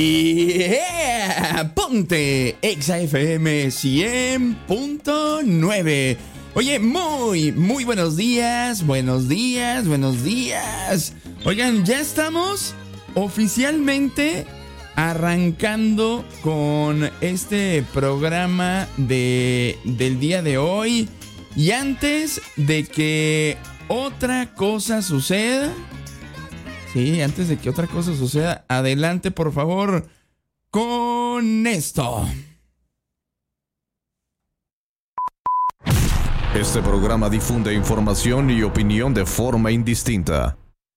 Ponte Exa FM 100.9. Oye, muy buenos días. Oigan, ya estamos oficialmente arrancando con este programa del día de hoy. Y antes de que otra cosa suceda, adelante por favor con esto. Este programa difunde información y opinión de forma indistinta.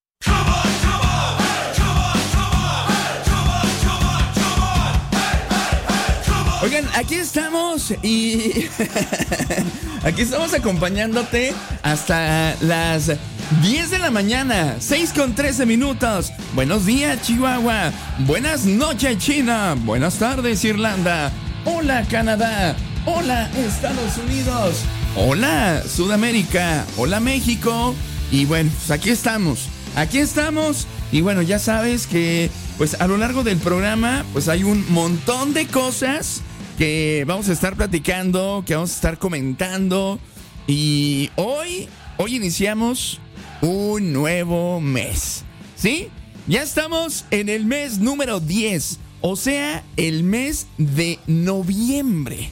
Oigan, aquí estamos y aquí estamos acompañándote hasta las 10 de la mañana, 6:13. Buenos días, Chihuahua. Buenas noches, China. Buenas tardes, Irlanda. Hola, Canadá. Hola, Estados Unidos. Hola, Sudamérica. Hola, México. Y bueno, pues aquí estamos. Y bueno, ya sabes que pues a lo largo del programa pues hay un montón de cosas que vamos a estar platicando, que vamos a estar comentando. Y hoy iniciamos un nuevo mes, ¿sí? Ya estamos en el mes número 10, o sea, el mes de noviembre.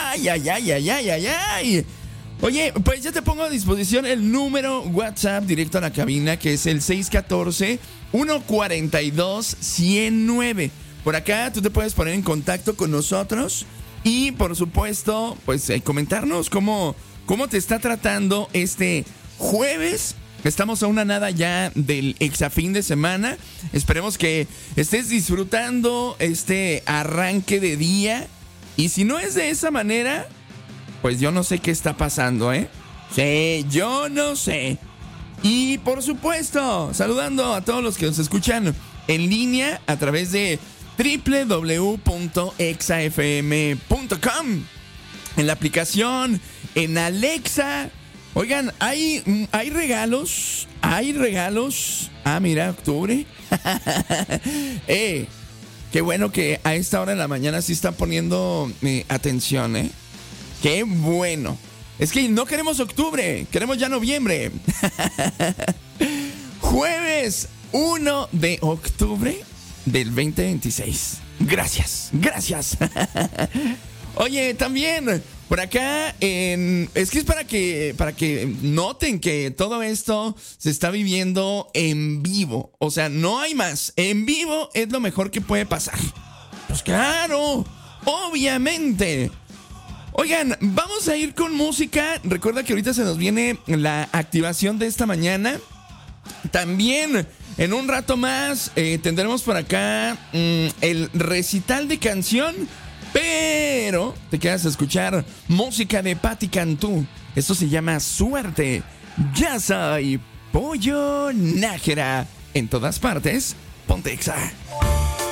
¡Ay! Oye, pues ya te pongo a disposición el número WhatsApp directo a la cabina, que es el 614-142-109. Por acá tú te puedes poner en contacto con nosotros y, por supuesto, pues comentarnos cómo te está tratando este jueves. Estamos a una nada ya del exa fin de semana. Esperemos que estés disfrutando este arranque de día. Y si no es de esa manera, pues yo no sé qué está pasando, ¿eh? Sí, yo no sé. Y por supuesto, saludando a todos los que nos escuchan en línea a través de www.exafm.com, en la aplicación, en Alexa. Oigan, hay regalos. Ah, mira, octubre. Qué bueno que a esta hora de la mañana sí están poniendo atención, ¿eh? Qué bueno. Es que no queremos octubre, queremos ya noviembre. Jueves 1 de octubre del 2026. Gracias. Oye, también por acá es que es para que noten que todo esto se está viviendo en vivo. O sea, no hay más. En vivo es lo mejor que puede pasar. Pues claro, obviamente. Oigan, vamos a ir con música. Recuerda que ahorita se nos viene la activación de esta mañana. También en un rato más tendremos por acá el recital de canción. Pero te quedas a escuchar música de Patti Cantú. Esto se llama Suerte. Ya soy Pollo Nájera. En todas partes, ponte Exa.